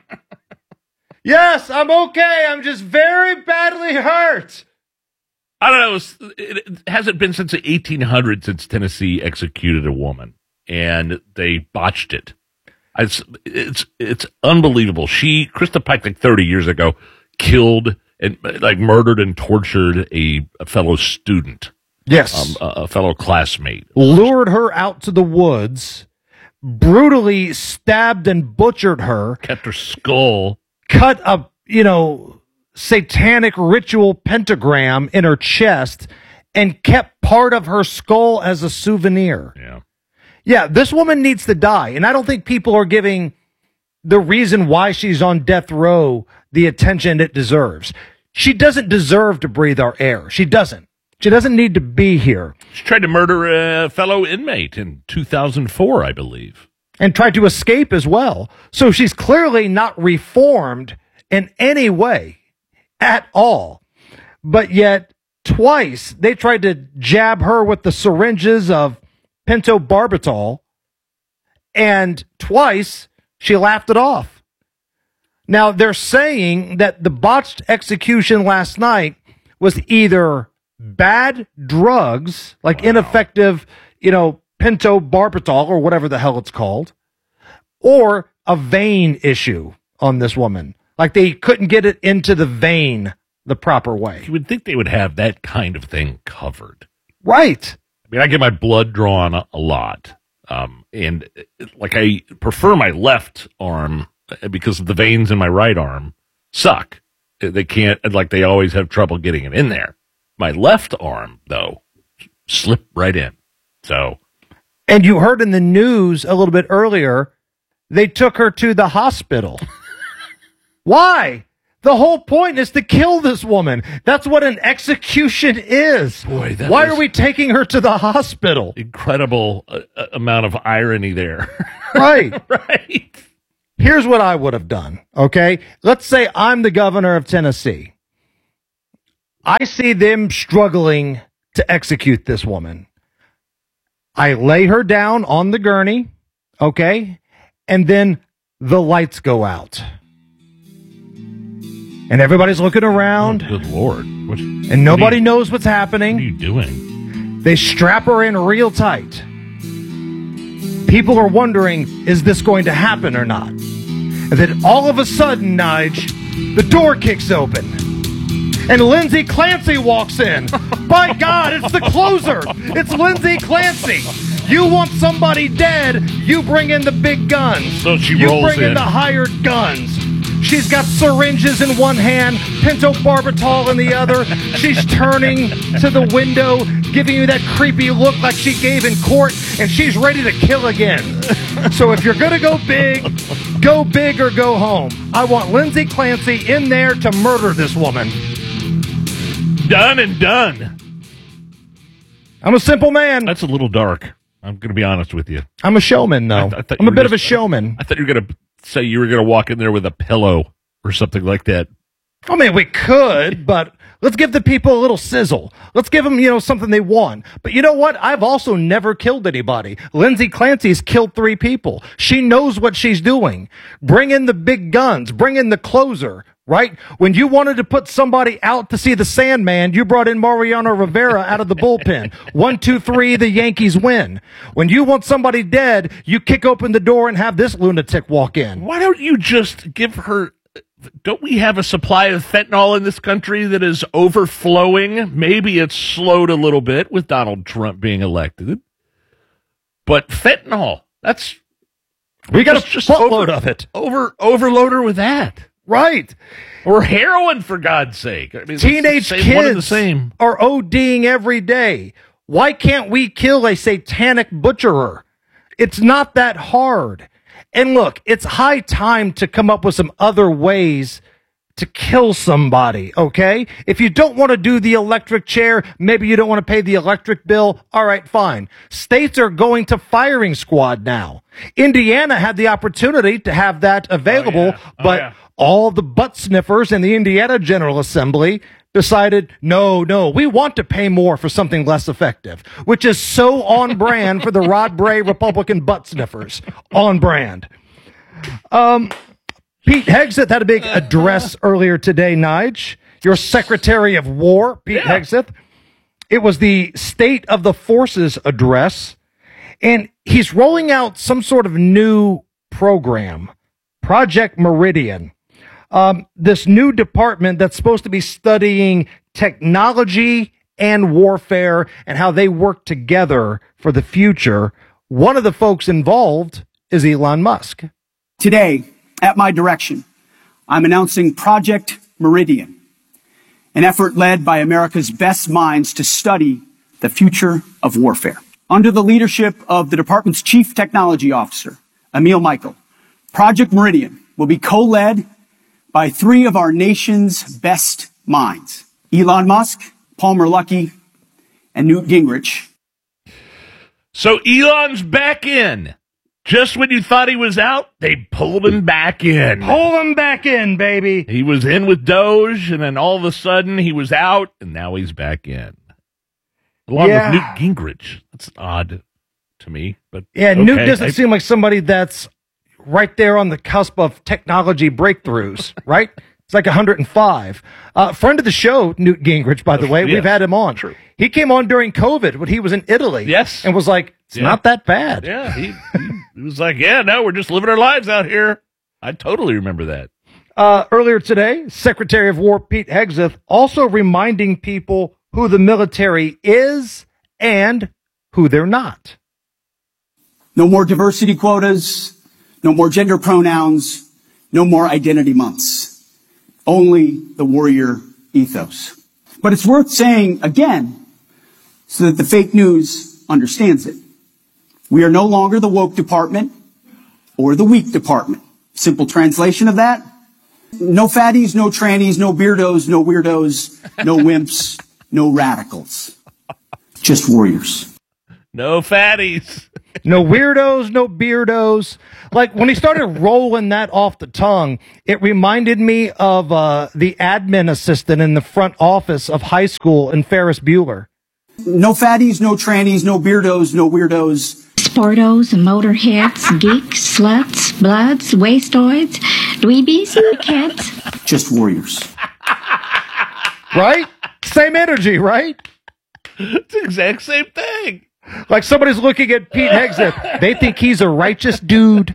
Yes, I'm okay. I'm just very badly hurt. I don't know. It, was, it hasn't been since the eighteen hundreds since Tennessee executed a woman, and they botched it. It's it's it's unbelievable. She, Krista Pike, like thirty years ago, killed and like murdered and tortured a, a fellow student. Yes, um, a, a fellow classmate. Lured her out to the woods, brutally stabbed and butchered her. Kept her skull. Cut a, you know, satanic ritual pentagram in her chest and kept part of her skull as a souvenir. Yeah. Yeah, this woman needs to die. And I don't think people are giving the reason why she's on death row the attention it deserves. She doesn't deserve to breathe our air. She doesn't. She doesn't need to be here. She tried to murder a fellow inmate in two thousand four, I believe. and tried to escape as well. So she's clearly not reformed in any way at all. But yet, twice, they tried to jab her with the syringes of pentobarbital, and twice, she laughed it off. Now, they're saying that the botched execution last night was either bad drugs, like wow. ineffective, you know, pentobarbital or whatever the hell it's called, or a vein issue on this woman. Like they couldn't get it into the vein the proper way. You would think they would have that kind of thing covered. Right. I mean, I get my blood drawn a, a lot. Um, and like I prefer my left arm because the veins in my right arm suck. They can't, like they always have trouble getting it in there. My left arm, though, slipped right in. So. And you heard in the news a little bit earlier, they took her to the hospital. Why? The whole point is to kill this woman. That's what an execution is. Boy, that Why are we taking her to the hospital? Incredible uh, amount of irony there. Right. Right. Here's what I would have done, okay? Let's say I'm the governor of Tennessee. I see them struggling to execute this woman. I lay her down on the gurney, okay? And then the lights go out. And everybody's looking around. Oh, good Lord. What, and nobody what you, knows what's happening. What are you doing? They strap her in real tight. People are wondering, is this going to happen or not? And then all of a sudden, Nige, the door kicks open. And Lindsay Clancy walks in. By God, it's the closer. It's Lindsay Clancy. You want somebody dead, you bring in the big guns. So she you rolls bring in. in the hired guns. She's got syringes in one hand, pentobarbital in the other. She's turning to the window, giving you that creepy look like she gave in court, and she's ready to kill again. So if you're going to go big, go big or go home. I want Lindsay Clancy in there to murder this woman. Done and done. I'm a simple man. That's a little dark. I'm going to be honest with you. I'm a showman, though. I, I I'm a bit just, of a showman. I thought you were going to say you were going to walk in there with a pillow or something like that. I mean, we could, but let's give the people a little sizzle. Let's give them, you know, something they want. But you know what? I've also never killed anybody. Lindsay Clancy's killed three people. She knows what she's doing. Bring in the big guns. Bring in the closer. Right? When you wanted to put somebody out to see the Sandman, you brought in Mariano Rivera out of the bullpen. One, two, three, the Yankees win. When you want somebody dead, you kick open the door and have this lunatic walk in. Why don't you just give her... Don't we have a supply of fentanyl in this country that is overflowing? Maybe it's slowed a little bit with Donald Trump being elected. But fentanyl, that's... We got a buttload of it. Over, overload her with that. Right. Or heroin, for God's sake. I mean, Teenage same, kids one and the same. are ODing every day. Why can't we kill a satanic butcherer? It's not that hard. And look, it's high time to come up with some other ways to kill somebody, okay? If you don't want to do the electric chair, maybe you don't want to pay the electric bill, all right, fine. States are going to firing squad now. Indiana had the opportunity to have that available, oh, yeah. oh, but yeah. all the butt sniffers in the Indiana General Assembly decided, no, no, we want to pay more for something less effective, which is so on brand for the Rod Bray Republican butt sniffers. On brand. Um... Pete Hegseth had a big address earlier today, Nige. Your Secretary of War, Pete yeah. Hegseth. It was the State of the Forces address, and he's rolling out some sort of new program, Project Meridian. Um, this new department that's supposed to be studying technology and warfare and how they work together for the future. One of the folks involved is Elon Musk. Today, at my direction, I'm announcing Project Meridian, an effort led by America's best minds to study the future of warfare. Under the leadership of the department's Chief Technology Officer, Emil Michael, Project Meridian will be co-led by three of our nation's best minds, Elon Musk, Palmer Luckey, and Newt Gingrich. So Elon's back in Just when you thought he was out, they pulled him back in. Pull him back in, baby. He was in with Doge, and then all of a sudden he was out, and now he's back in. Along Yeah. with Newt Gingrich. That's odd to me. But Yeah, okay. Newt doesn't I- seem like somebody that's right there on the cusp of technology breakthroughs, right? It's like one hundred five. Uh, friend of the show, Newt Gingrich, by the way. Yes, We've had him on. true. He came on during COVID when he was in Italy. Yes. And was like, it's Yeah. not that bad. Yeah, he, he, he was like, yeah, no, we're just living our lives out here. I totally remember that. Uh, earlier today, Secretary of War Pete Hegseth also reminding people who the military is and who they're not. No more diversity quotas, no more gender pronouns, no more identity months. Only the warrior ethos. But it's worth saying again, so that the fake news understands it. We are no longer the woke department or the weak department. Simple translation of that: no fatties, no trannies, no beardos, no weirdos, no wimps, no radicals. Just warriors. No fatties. No weirdos, no beardos. Like when he started rolling that off the tongue, it reminded me of uh, the admin assistant in the front office of high school in Ferris Bueller. No fatties, no trannies, no beardos, no weirdos. Sportos, motorheads, geeks, sluts, bloods, wastoids, dweebies, kids. Just warriors. Right? Same energy, right? It's the exact same thing. Like somebody's looking at Pete Hegseth. They think he's a righteous dude.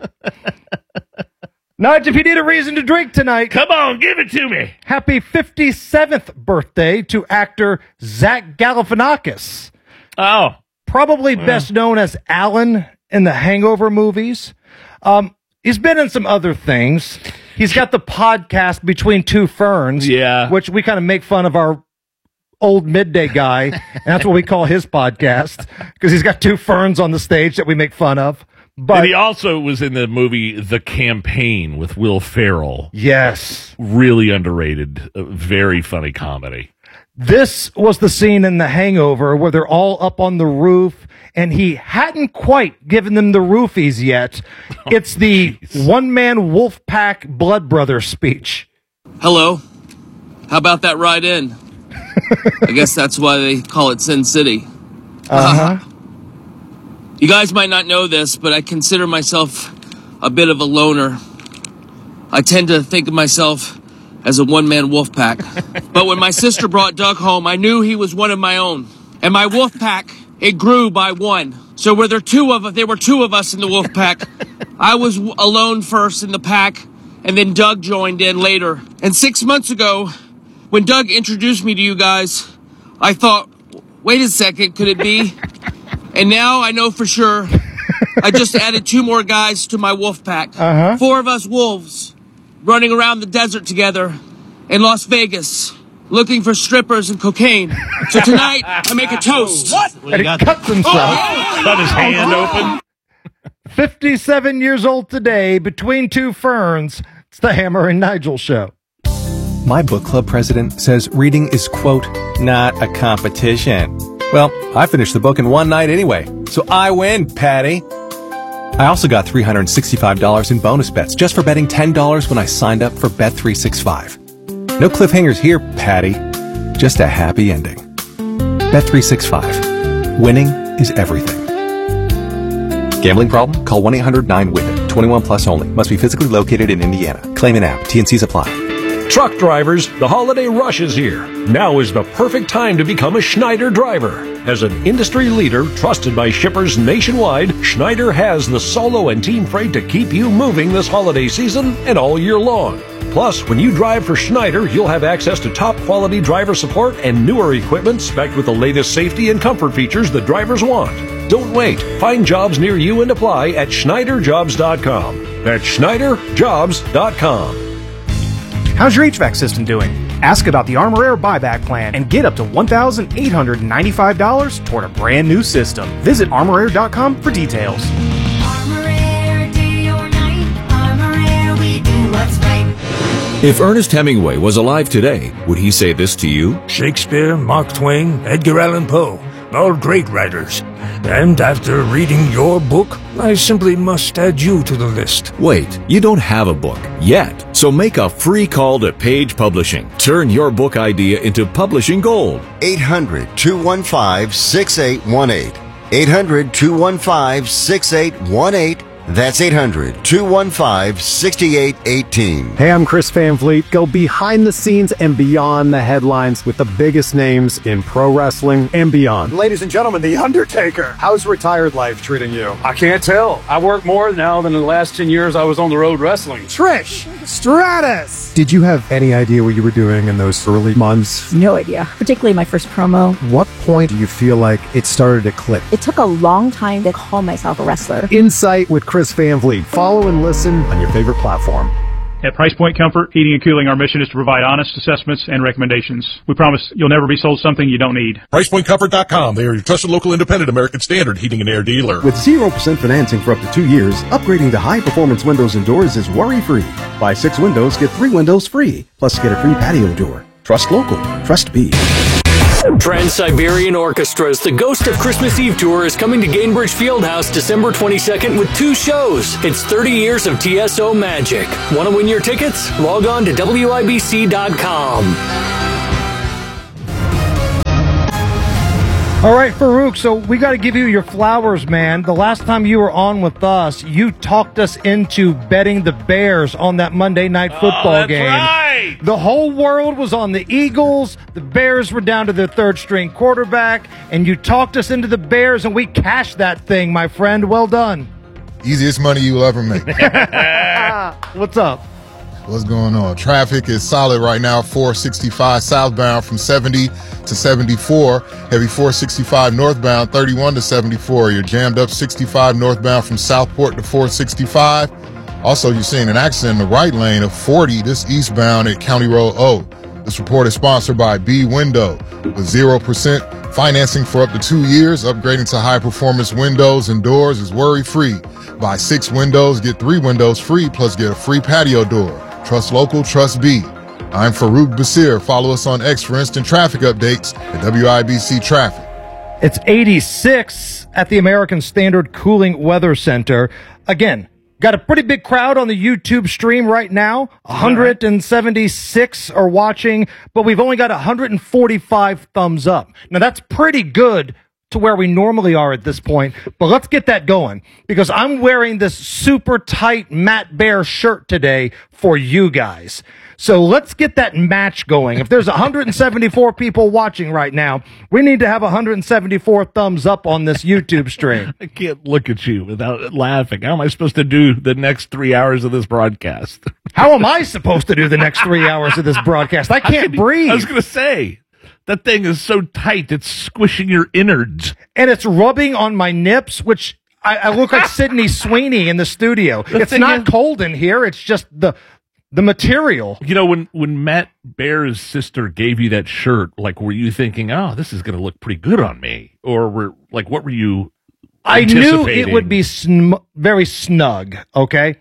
Nudge, if you need a reason to drink tonight. Come on, give it to me. Happy fifty-seventh birthday to actor Zach Galifianakis. Oh. Probably best known as Alan in the Hangover movies. Um, he's been in some other things. He's got the podcast Between Two Ferns. Yeah. Which we kind of make fun of our old midday guy, and that's what we call his podcast, because he's got two ferns on the stage that we make fun of. But and he also was in the movie The Campaign with Will Ferrell. Yes. Really underrated. A very funny comedy. This was the scene in The Hangover where they're all up on the roof, and he hadn't quite given them the roofies yet. Oh, it's the one-man wolf pack blood brother speech. Hello. How about that ride in? I guess that's why they call it Sin City. Uh-huh. You guys might not know this, but I consider myself a bit of a loner. I tend to think of myself as a one-man wolf pack. But when my sister brought Doug home, I knew he was one of my own. And my wolf pack, it grew by one. So were there two of us, there were two of us in the wolf pack. I was w- alone first in the pack, and then Doug joined in later. And six months ago, when Doug introduced me to you guys, I thought, wait a second, could it be? And now I know for sure. I just added two more guys to my wolf pack. Uh-huh. Four of us wolves running around the desert together in Las Vegas, looking for strippers and cocaine. So tonight, I make a toast. What? And he cuts himself. Cut his hand open. fifty-seven years old today, Between Two Ferns. It's the Hammer and Nigel Show. My book club president says reading is, quote, not a competition. Well, I finished the book in one night anyway, so I win, Patty. I also got three hundred sixty-five dollars in bonus bets just for betting ten dollars when I signed up for Bet three sixty-five. No cliffhangers here, Patty. Just a happy ending. Bet three sixty-five. Winning is everything. Gambling problem? Call one eight hundred nine W I T H It. twenty-one plus only. Must be physically located in Indiana. Claim an app. T and Cs apply. Truck drivers, the holiday rush is here. Now is the perfect time to become a Schneider driver. As an industry leader trusted by shippers nationwide, Schneider has the solo and team freight to keep you moving this holiday season and all year long. Plus, when you drive for Schneider, you'll have access to top quality driver support and newer equipment spec'd with the latest safety and comfort features that drivers want. Don't wait. Find jobs near you and apply at Schneider Jobs dot com. That's Schneider Jobs dot com. How's your H V A C system doing? Ask about the Armor Air buyback plan and get up to one thousand eight hundred ninety-five dollars toward a brand new system. Visit armor air dot com for details. If Ernest Hemingway was alive today, would he say this to you? Shakespeare, Mark Twain, Edgar Allan Poe. all great writers. And after reading your book, I simply must add you to the list. Wait, you don't have a book yet. So make a free call to Page Publishing. Turn your book idea into publishing gold. eight hundred, two one five, six eight one eight. eight hundred, two one five, six eight one eight. That's eight hundred, two one five, six eight one eight. Hey, I'm Chris Van Vliet. Go behind the scenes and beyond the headlines with the biggest names in pro wrestling and beyond. Ladies and gentlemen, The Undertaker. How's retired life treating you? I can't tell. I work more now than the last ten years I was on the road wrestling. Trish Stratus. Did you have any idea what you were doing in those early months? No idea, particularly my first promo. What point do you feel like it started to click? It took a long time to call myself a wrestler. Insight with Chris Van Vliet. Follow and listen on your favorite platform. At Price Point Comfort, Heating and Cooling, our mission is to provide honest assessments and recommendations. We promise you'll never be sold something you don't need. price point comfort dot com. They are your trusted local independent American Standard heating and air dealer. With zero percent financing for up to two years, upgrading to high-performance windows and doors is worry-free. Buy six windows, get three windows free. Plus, get a free patio door. Trust local. Trust B. Trans-Siberian Orchestra's The Ghost of Christmas Eve Tour is coming to Gainbridge Fieldhouse December twenty-second with two shows. It's thirty years of T S O magic. Want to win your tickets? Log on to W I B C dot com. All right, Farouk, so we got to give you your flowers, man. The last time you were on with us, you talked us into betting the Bears on that Monday night football oh, that's game. Right. The whole world was on the Eagles. The Bears were down to their third string quarterback, and you talked us into the Bears, and we cashed that thing, my friend. Well done. Easiest money you'll ever make. What's up? What's going on? Traffic is solid right now. four sixty-five southbound from seventy to seventy-four. Heavy four sixty-five northbound, thirty-one to seventy-four. You're jammed up sixty-five northbound from Southport to four sixty-five. Also, you're seeing an accident in the right lane of forty, this eastbound at County Road O. This report is sponsored by B Window. With zero percent financing for up to two years, upgrading to high-performance windows and doors is worry-free. Buy six windows, get three windows free, plus get a free patio door. Trust local, trust B. I'm Farouk Basir. Follow us on X for instant traffic updates at W I B C Traffic. It's eighty-six at the American Standard Cooling Weather Center. Again, got a pretty big crowd on the YouTube stream right now. one hundred seventy-six are watching, but we've only got one hundred forty-five thumbs up. Now, that's pretty good to where we normally are at this point, but let's get that going because I'm wearing this super tight Matt Bear shirt today for you guys. So let's get that match going. If there's one hundred seventy-four people watching right now, we need to have one hundred seventy-four thumbs up on this YouTube stream. I can't look at you without laughing. How am I supposed to do the next three hours of this broadcast? How am I supposed to do the next three hours of this broadcast? I can't breathe. I was going to say. That thing is so tight, it's squishing your innards. And it's rubbing on my nips, which I, I look like Sydney Sweeney in the studio. The it's not is, cold in here. It's just the the material. You know, when, when Matt Bear's sister gave you that shirt, like, were you thinking, oh, this is going to look pretty good on me? Or were like, what were you I knew it would be sn- very snug, okay?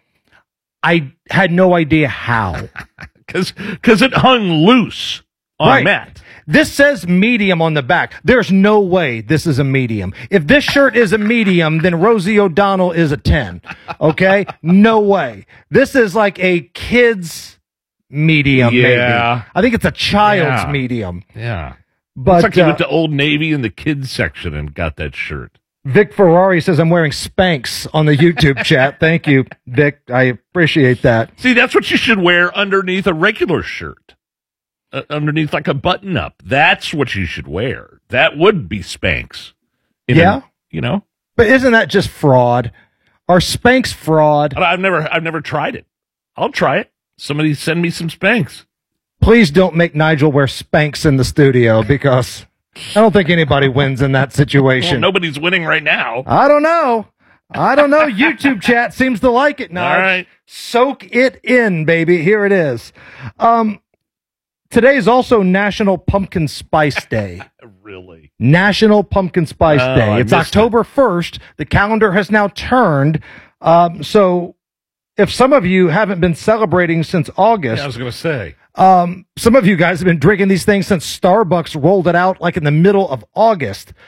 I had no idea how. Because because it hung loose on right. Matt. This says medium on the back. There's no way this is a medium. If this shirt is a medium, then Rosie O'Donnell is a ten. Okay? No way. This is like a kid's medium, yeah. maybe. I think it's a child's yeah. medium. Yeah. But it's like you uh, went to Old Navy in the kids section and got that shirt. Vic Ferrari says I'm wearing Spanx on the YouTube chat. Thank you, Vic. I appreciate that. See, that's what you should wear underneath a regular shirt. Uh, underneath like a button up. That's what you should wear. That would be Spanx. Yeah. A, you know? But isn't that just fraud? Are Spanx fraud? I've never I've never tried it. I'll try it. Somebody send me some Spanx. Please don't make Nigel wear Spanx in the studio because I don't think anybody wins in that situation. Well, nobody's winning right now. I don't know. I don't know. YouTube chat seems to like it, Nigel. All right. Soak it in, baby. Here it is. Um Today is also National Pumpkin Spice Day. Really? National Pumpkin Spice oh, Day. I It's October it. first. The calendar has now turned. Um, so if some of you haven't been celebrating since August. Yeah, I was going to say. Um, some of you guys have been drinking these things since Starbucks rolled it out like in the middle of August.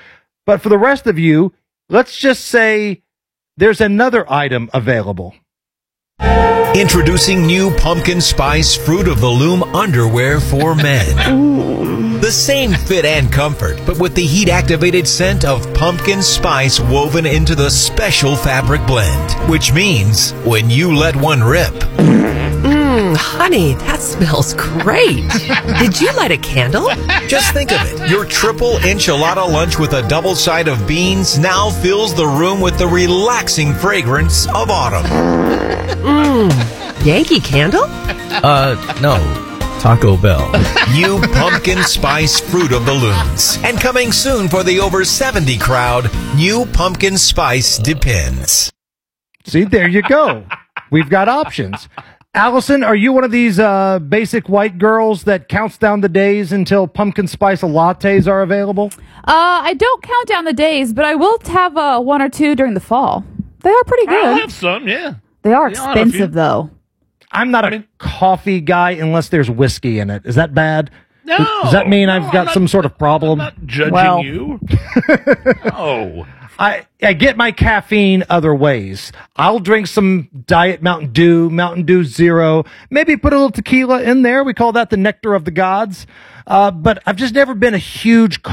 But for the rest of you, let's just say there's another item available. Introducing new Pumpkin Spice Fruit of the Loom underwear for men. The same fit and comfort, but with the heat-activated scent of pumpkin spice woven into the special fabric blend. Which means, when you let one rip... Mmm, honey, that smells great. Did you light a candle? Just think of it. Your triple enchilada lunch with a double side of beans now fills the room with the relaxing fragrance of autumn. Mmm, Yankee Candle? Uh, no. Taco Bell. New Pumpkin Spice Fruit of the Looms. And coming soon for the over seventy crowd, new Pumpkin Spice Depends. See, there you go. We've got options. Allison, are you one of these uh, basic white girls that counts down the days until pumpkin spice lattes are available? Uh, I don't count down the days, but I will have uh, one or two during the fall. They are pretty good. I'll have some, yeah. They are Yeah, I'll have a few. expensive, though. I'm not a coffee guy unless there's whiskey in it. Is that bad? No. Does that mean no, I've got I'm not, some sort of problem? I'm not judging well, you. No. I, I get my caffeine other ways. I'll drink some Diet Mountain Dew, Mountain Dew Zero, maybe put a little tequila in there. We call that the nectar of the gods. Uh, but I've just never been a huge